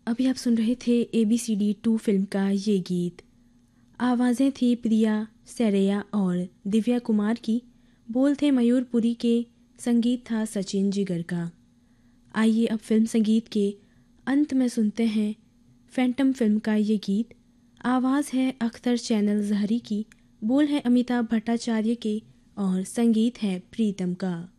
अभी आप सुन रहे थे ABCD 2 फिल्म का ये गीत। आवाज़ें थी प्रिया सरैया और दिव्या कुमार की, बोल थे मयूरपुरी के, संगीत था सचिन जिगर का। आइए अब फिल्म संगीत के अंत में सुनते हैं फैंटम फिल्म का ये गीत। आवाज़ है अख्तर चैनल जहरी की, बोल है अमिताभ भट्टाचार्य के और संगीत है प्रीतम का।